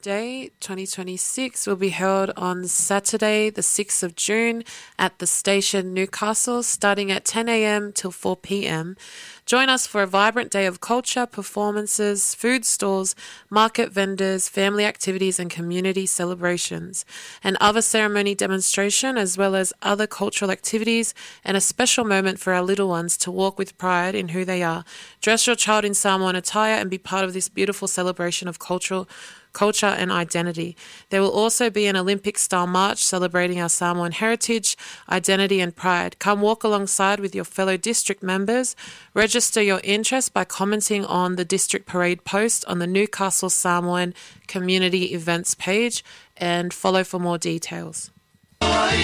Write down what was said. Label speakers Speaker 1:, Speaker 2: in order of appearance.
Speaker 1: Day 2026 will be held on Saturday, the 6th of June at the station Newcastle, starting at 10 a.m. till 4 p.m. Join us for a vibrant day of culture, performances, food stalls, market vendors, family activities and community celebrations, and other ceremony demonstration, as well as other cultural activities and a special moment for our little ones to walk with pride in who they are. Dress your child in Samoan attire and be part of this beautiful celebration of culture and identity. There will also be an Olympic-style march celebrating our Samoan heritage, identity and pride. Come walk alongside with your fellow district members. Register your interest by commenting on the district parade post on the Newcastle Samoan Community Events page and follow for more details.